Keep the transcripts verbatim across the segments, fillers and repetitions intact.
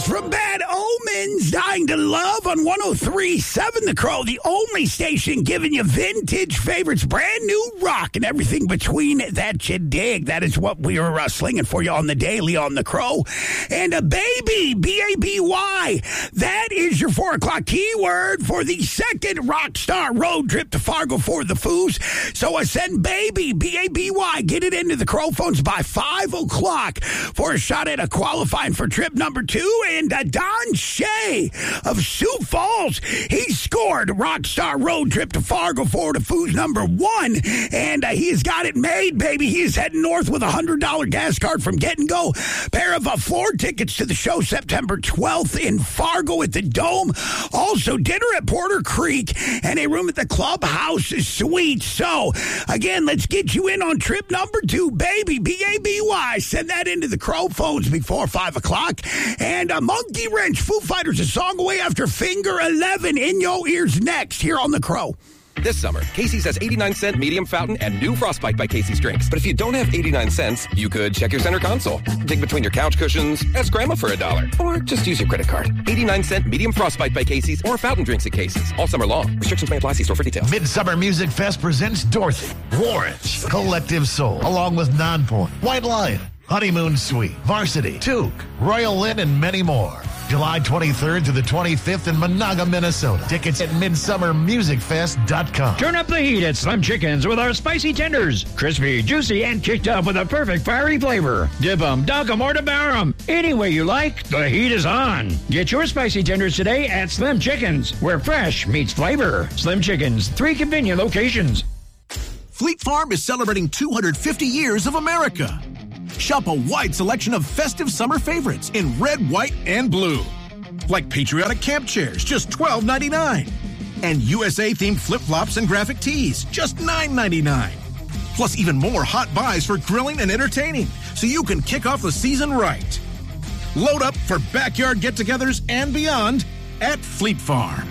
Yes, from Bad Omens, Dying to Love on one oh three point seven The Crow, the only station giving you vintage favorites, brand new rock, and everything between that you dig. That is what we are uh, slinging for you on the daily on The Crow. And a baby, B A B Y, that is your four o'clock keyword for the second rock star road trip to Fargo for the Foos. So uh, send baby, B A B Y, get it into the Crow phones by five o'clock for a shot at a qualifying for trip number two. And uh, Don Shea of Sioux Falls, he scored Rockstar Road Trip to Fargo for the Foos number one, and uh, he has got it made, baby. He is heading north with a one hundred dollars gas card from Get and Go. Pair of uh, floor tickets to the show September twelfth in Fargo at the Dome. Also, dinner at Porter Creek and a room at the Clubhouse Suite. So, again, let's get you in on trip number two, baby, B A B Y. Send that into the Crow phones before five o'clock. And a Monkey Wrench, Foo Fighters, a song away after Finger eleven in your ears next here on The Crow. This summer, Casey's has eighty-nine cent medium fountain and new Frostbite by Casey's drinks. But if you don't have eighty-nine cents, you could check your center console, dig between your couch cushions, ask Grandma for a dollar, or just use your credit card. eighty-nine cent medium Frostbite by Casey's or fountain drinks at Casey's all summer long. Restrictions may apply. See store for details. Midsummer Music Fest presents Dorothy, Lawrence, Collective Soul, along with Nonpoint, White Lion, Honeymoon Suite, Varsity, Toque, Royal Lynn, and many more. July twenty-third to the twenty-fifth in Monaga, Minnesota. Tickets at midsummer music fest dot com. Turn up the heat at Slim Chickens with our spicy tenders. Crispy, juicy, and kicked up with a perfect fiery flavor. Dip them, dunk them, or devour them. Any way you like, the heat is on. Get your spicy tenders today at Slim Chickens, where fresh meets flavor. Slim Chickens, three convenient locations. Fleet Farm is celebrating two hundred fifty years of America. Shop a wide selection of festive summer favorites in red, white, and blue. Like patriotic camp chairs, just twelve ninety-nine. And U S A-themed flip-flops and graphic tees, just nine ninety-nine. Plus even more hot buys for grilling and entertaining, so you can kick off the season right. Load up for backyard get-togethers and beyond at Fleet Farm.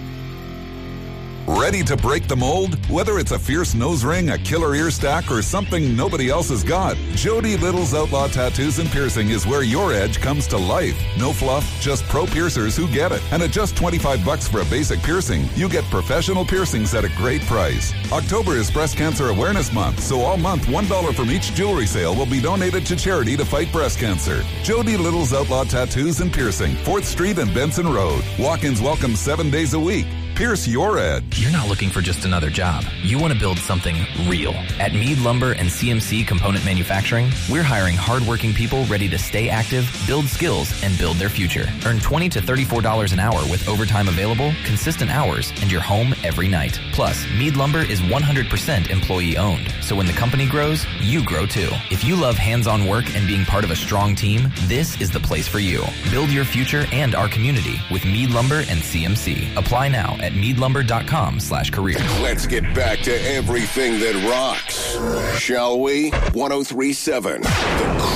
Ready to break the mold? Whether it's a fierce nose ring, a killer ear stack, or something nobody else has got, Jody Little's Outlaw Tattoos and Piercing is where your edge comes to life. No fluff, just pro piercers who get it. And at just twenty-five bucks for a basic piercing, you get professional piercings at a great price. October is Breast Cancer Awareness Month, so all month one dollar from each jewelry sale will be donated to charity to fight breast cancer. Jody Little's Outlaw Tattoos and Piercing, fourth Street and Benson Road. Walk-ins welcome seven days a week. Pierce your edge. You're not looking for just another job. You want to build something real. At Mead Lumber and C M C Component Manufacturing, we're hiring hardworking people ready to stay active, build skills, and build their future. Earn twenty to thirty-four dollars an hour with overtime available, consistent hours, and you're home every night. Plus, Mead Lumber is one hundred percent employee owned, so when the company grows, you grow too. If you love hands-on work and being part of a strong team, this is the place for you. Build your future and our community with Mead Lumber and C M C. Apply now at meadlumber.com slash career. Let's get back to everything that rocks, shall we? one oh three point seven The